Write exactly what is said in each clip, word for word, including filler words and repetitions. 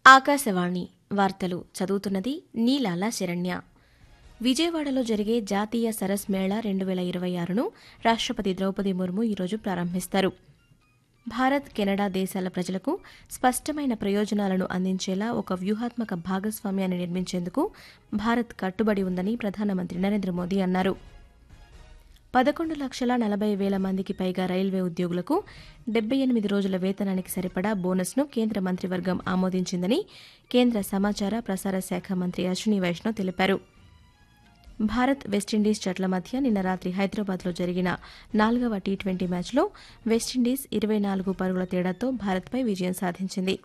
ఆకాశవాణి వార్తలు చదువుతున్నది నీలాల శరణ్య. విజయవాడలో జరిగే జాతీయ సరస్ మేళా రెండు వేల ఇరవై ఆరును రాష్ట్రపతి ద్రౌపది ముర్ము ఈరోజు ప్రారంభిస్తారు. భారత్, కెనడా దేశాల ప్రజలకు స్పష్టమైన ప్రయోజనాలను అందించేలా ఒక వ్యూహాత్మక భాగస్వామ్యాన్ని నిర్మించేందుకు భారత్ కట్టుబడి ఉందని ప్రధానమంత్రి నరేంద్ర మోదీ అన్నారు. పదకొండు లక్షల నలభై వేల మందికి పైగా రైల్వే ఉద్యోగులకు డెబ్బై ఎనిమిది రోజుల వేతనానికి సరిపడా బోనస్ను కేంద్ర మంత్రివర్గం ఆమోదించిందని కేంద్ర సమాచార ప్రసార శాఖ మంత్రి అశ్విని వైష్ణవ్ తెలిపారు. భారత్, వెస్టిండీస్ జట్ల మధ్య నిన్న రాత్రి హైదరాబాద్లో జరిగిన నాలుగవ టీ ట్వంటీ మ్యాచ్లో వెస్టిండీస్ ఇరవై నాలుగు పరుగుల తేడాతో భారత్పై విజయం సాధించింది.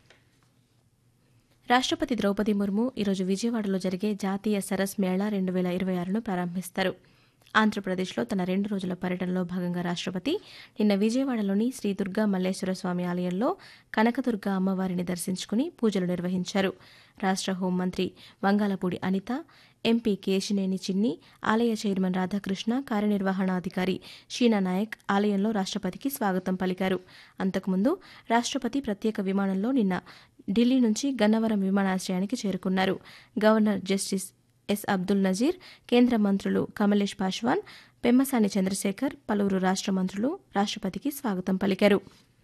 రాష్ట్రపతి ద్రౌపది ముర్ము ఈరోజు విజయవాడలో జరిగే జాతీయ సరస్ మేళా రెండు వేల ఇరవై ఆరును ప్రారంభిస్తారు. ఆంధ్రప్రదేశ్లో తన రెండు రోజుల పర్యటనలో భాగంగా రాష్ట్రపతి నిన్న విజయవాడలోని శ్రీ దుర్గా మల్లేశ్వర స్వామి ఆలయంలో కనకదుర్గ అమ్మవారిని దర్శించుకుని పూజలు నిర్వహించారు. రాష్ట్ర హోంమంత్రి వంగాలపూడి అనిత, ఎంపీ కేశినేని చిన్ని, ఆలయ చైర్మన్ రాధాకృష్ణ, కార్యనిర్వహణాధికారి షీనా నాయక్ ఆలయంలో రాష్ట్రపతికి స్వాగతం పలికారు. అంతకుముందు రాష్ట్రపతి ప్రత్యేక విమానంలో నిన్న ఢిల్లీ నుంచి గన్నవరం విమానాశ్రయానికి చేరుకున్నారు. Governor justice yes Abdul Nazir, కేంద్ర మంత్రులు కమలేష్ పాశ్వాన్, పెమ్మసాని చంద్రశేఖర్, పలువురు రాష్ట్ర మంత్రులు రాష్ట్రపతికి స్వాగతం పలికారు.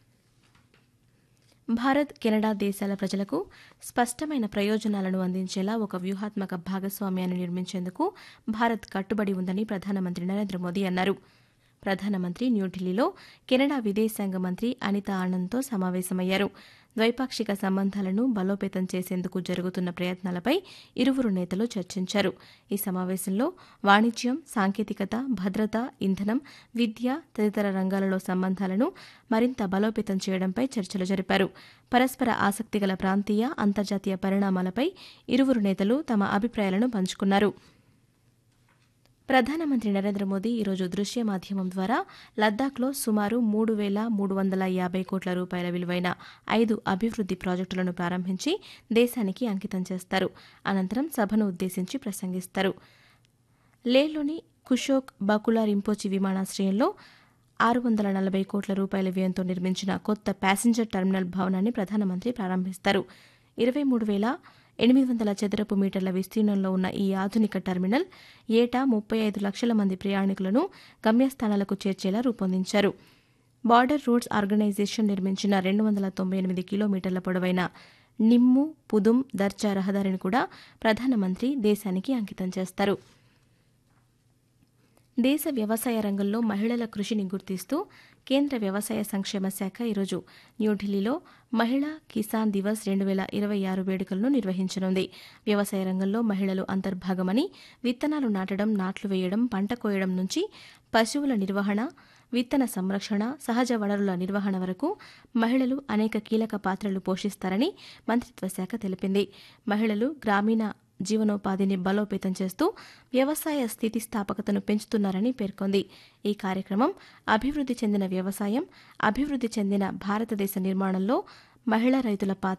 భారత్, కెనడా దేశాల ప్రజలకు స్పష్టమైన ప్రయోజనాలను అందించేలా ఒక వ్యూహాత్మక భాగస్వామ్యాన్ని నిర్మించేందుకు భారత్ కట్టుబడి ఉందని ప్రధానమంత్రి నరేంద్ర మోదీ అన్నారు. ప్రధానమంత్రి న్యూఢిల్లీలో కెనడా విదేశాంగ మంత్రి అనితా ఆనంద్తో సమావేశమయ్యారు. ద్వైపాక్షిక సంబంధాలను బలోపేతం చేసేందుకు జరుగుతున్న ప్రయత్నాలపై ఇరువురు నేతలు చర్చించారు. ఈ సమావేశంలో వాణిజ్యం, సాంకేతికత, భద్రత, ఇంధనం, విద్య తదితర రంగాలలో సంబంధాలను మరింత బలోపేతం చేయడంపై చర్చలు జరిపారు. పరస్పర ఆసక్తిగల ప్రాంతీయ, అంతర్జాతీయ పరిణామాలపై ఇరువురు నేతలు తమ అభిప్రాయాలను పంచుకున్నారు. ప్రధానమంత్రి నరేంద్ర మోదీ ఈరోజు దృశ్య మాధ్యమం ద్వారా లద్దాఖ్లో సుమారు మూడు వేల మూడు వందల యాభై కోట్ల రూపాయల విలువైన ఐదు అభివృద్ది ప్రాజెక్టులను ప్రారంభించి దేశానికి అంకితం చేస్తారు. అనంతరం సభను ఉద్దేశించి ప్రసంగిస్తారు. లేహ్లోని కుషోక్ బకులా రింపోచి విమానాశ్రయంలో ఆరు వందల నలభై కోట్ల రూపాయల వ్యయంతో నిర్మించిన కొత్త ప్యాసింజర్ టెర్మినల్ భవనాన్ని ప్రధానమంత్రి ప్రారంభిస్తారు. ఇరవై మూడు వేల ఎనిమిది వందల చదరపు మీటర్ల విస్తీర్ణంలో ఉన్న ఈ ఆధునిక టెర్మినల్ ఏటా ముప్పై ఐదు లక్షల మంది ప్రయాణికులను గమ్యస్థానాలకు చేర్చేలా రూపొందించారు. బార్డర్ రోడ్స్ ఆర్గనైజేషన్ నిర్మించిన రెండు వందల తొంభై ఎనిమిది కిలోమీటర్ల పొడవైన నిమ్ము పుదుం దర్జా రహదారిని కూడా ప్రధానమంత్రి దేశానికి అంకితం చేస్తారు. దేశ వ్యవసాయ రంగంలో మహిళల కృషిని గుర్తిస్తూ కేంద్ర వ్యవసాయ సంక్షేమ శాఖ ఈరోజు న్యూఢిల్లీలో మహిళా కిసాన్ దివస్ రెండు వేల ఇరవై ఆరు వేడుకలను నిర్వహించనుంది. వ్యవసాయ రంగంలో మహిళలు అంతర్భాగమని, విత్తనాలు నాటడం, నాట్లు వేయడం, పంట కోయడం నుంచి పశువుల నిర్వహణ, విత్తన సంరక్షణ, సహజ వనరుల నిర్వహణ వరకు మహిళలు అనేక కీలక పాత్రలు పోషిస్తారని మంత్రిత్వ శాఖ తెలిపింది. మహిళలు గ్రామీణ జీవనోపాధిని బలోపేతం చేస్తూ వ్యవసాయ స్థితిస్థాపకతను పెంచుతున్నారని పేర్కొంది. ఈ కార్యక్రమం అభివృద్ది చెందిన వ్యవసాయం, అభివృద్ది చెందిన భారతదేశ నిర్మాణంలో మహిళా రైతుల పాత్ర